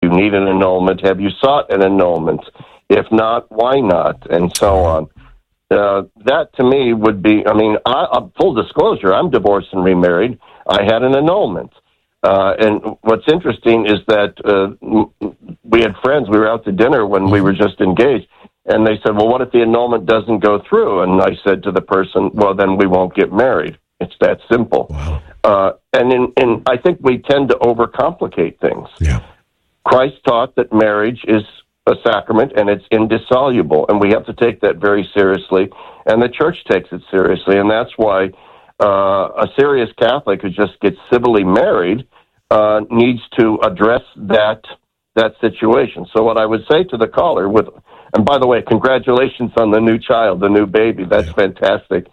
you need an annulment? Have you sought an annulment? If not, why not? And so on. That to me would be, full disclosure, I'm divorced and remarried. I had an annulment. And what's interesting is that we had friends, we were out to dinner when we were just engaged, and they said, well, what if the annulment doesn't go through? And I said to the person, well, then we won't get married. It's that simple. Wow. And I think we tend to overcomplicate things. Yeah. Christ taught that marriage is a sacrament and it's indissoluble, and we have to take that very seriously, and the church takes it seriously, and that's why a serious Catholic who just gets civilly married needs to address that situation. So what I would say to the caller, and by the way, congratulations on the new child, the new baby. That's fantastic.